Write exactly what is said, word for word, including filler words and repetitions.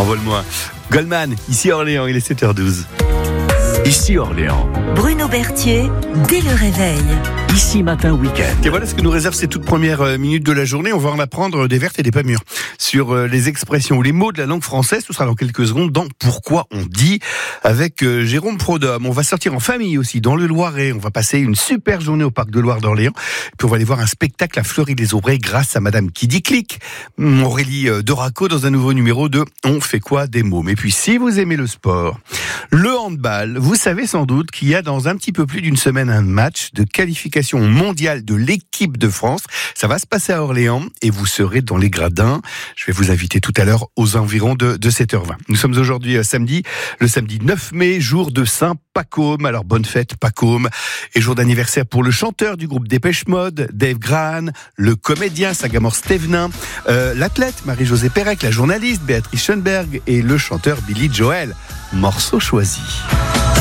Envole-moi. Goldman, ici à Orléans, il est sept heures douze. Ici Orléans. Bruno Berthier, dès le réveil. Ici Matin Week-end. Et voilà ce que nous réserve ces toutes premières minutes de la journée. On va en apprendre des vertes et des pas mûres sur les expressions ou les mots de la langue française. Tout sera dans quelques secondes dans Pourquoi on dit avec Jérôme Prodhomme. On va sortir en famille aussi dans le Loiret. On va passer une super journée au Parc de Loire d'Orléans. Puis on va aller voir un spectacle à Fleury-les-Aubrais grâce à Madame qui dit clic. Aurélie Doraco dans un nouveau numéro de On fait quoi des mômes. Et puis si vous aimez le sport, le handball, vous savez sans doute qu'il y a dans un petit peu plus d'une semaine un match de qualification mondiale de l'équipe de France. Ça va se passer à Orléans et vous serez dans les gradins. Je vais vous inviter tout à l'heure aux environs de, de sept heures vingt. Nous sommes aujourd'hui euh, samedi, le samedi neuf mai, jour de Saint Pacôme. Alors bonne fête Pacôme. Et jour d'anniversaire pour le chanteur du groupe Dépêche Mode, Dave Graham, le comédien Sagamore Stevenin, euh, l'athlète Marie-Josée Pérec, la journaliste Béatrice Schoenberg et le chanteur Billy Joel. Morceau choisi.